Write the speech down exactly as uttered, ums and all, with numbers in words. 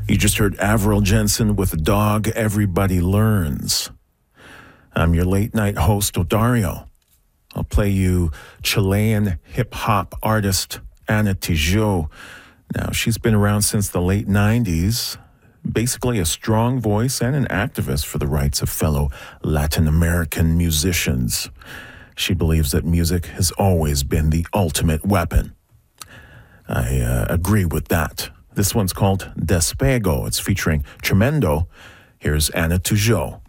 You just heard Avril Jensen with Dog Everybody Learns. I'm your late night host, Odario. I'll play you Chilean hip-hop artist Ana Tijoux. Now, she's been around since the late nineties, basically a strong voice and an activist for the rights of fellow Latin American musicians. She believes that music has always been the ultimate weapon. I uh, agree with that. This one's called Despego. It's featuring Tremendo. Here's Ana Tijoux.